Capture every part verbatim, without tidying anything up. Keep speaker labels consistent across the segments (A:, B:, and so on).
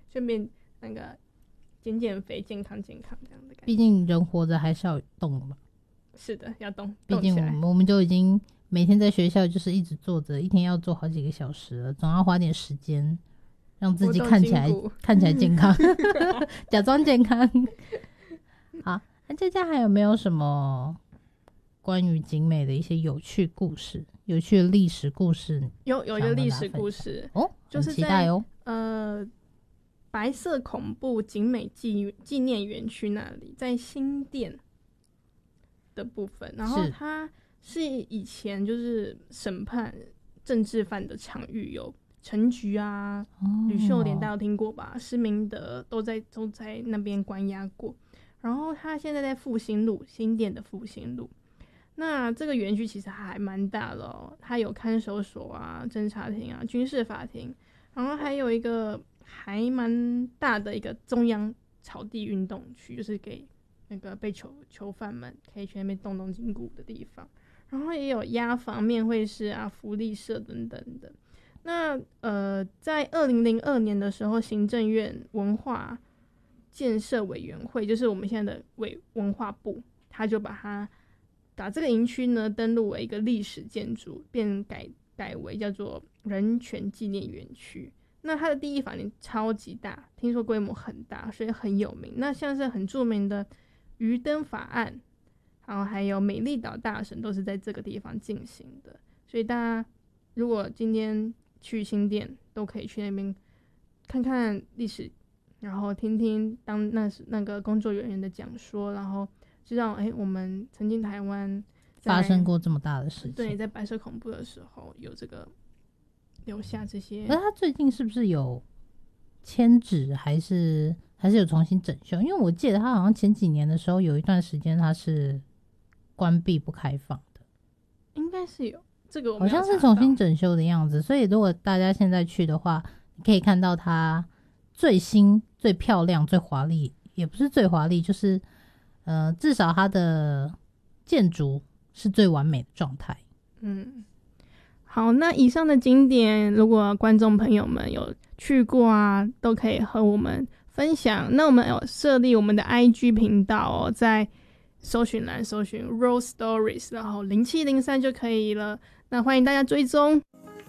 A: 顺便那个减减肥、健康健康这样的感觉。
B: 毕竟人活着还是要动的嘛。
A: 是的，要动。
B: 毕竟我们我们就已经每天在学校就是一直坐着，一天要坐好几个小时了，总要花点时间让自己看起来看起来健康，假装健康。好，那佳佳还有没有什么关于景美的一些有趣故事、有趣的历史故事？
A: 有有一个历史故事
B: 哦，
A: 就是
B: 期待哦。
A: 呃，白色恐怖景美纪纪念园区那里，在新店的部分，然后它是以前就是审判政治犯的场域，有陈菊啊、吕秀莲，大家有听过吧？施明德都在都在那边关押过。然后他现在在复兴路，新店的复兴路。那这个园区其实还蛮大的哦，它有看守所啊、侦察庭啊、军事法庭，然后还有一个还蛮大的一个中央草地运动区，就是给那个被囚囚犯们可以去那边动动筋骨的地方。然后也有押房、面会室啊、福利社等等的。那呃，在二零零二年的时候，行政院文化建设委员会，就是我们现在的委文化部，他就把它把这个营区呢登录为一个历史建筑，便改改为叫做人权纪念园区。那它的第一法庭超级大，听说规模很大，所以很有名。那像是很著名的鱼灯法案，然后还有美丽岛大审，都是在这个地方进行的。所以大家如果今天去新店，都可以去那边看看历史，然后听听当那那个工作人员的讲说，然后知道哎，我们曾经台湾
B: 发生过这么大的事情。
A: 对，在白色恐怖的时候有这个留下这些。
B: 可是他最近是不是有迁址，还是还是有重新整修？因为我记得他好像前几年的时候有一段时间他是关闭不开放的，
A: 应该是有这个我
B: 好像是重新整修的样子。所以如果大家现在去的话，你可以看到它最新、最漂亮、最华丽，也不是最华丽，就是呃，至少它的建筑是最完美的状态。
A: 嗯，好，那以上的景点，如果观众朋友们有去过啊，都可以和我们分享。那我们有设立我们的 I G 频道哦，在搜寻栏搜寻 Rose Stories， 然后零七零三就可以了。那欢迎大家追踪。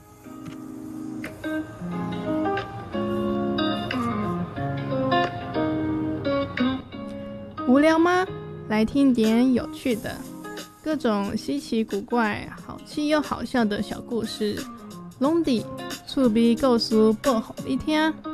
A: 无聊吗？来听点有趣的，各种稀奇古怪、好气又好笑的小故事，拢伫厝边故事报给你听。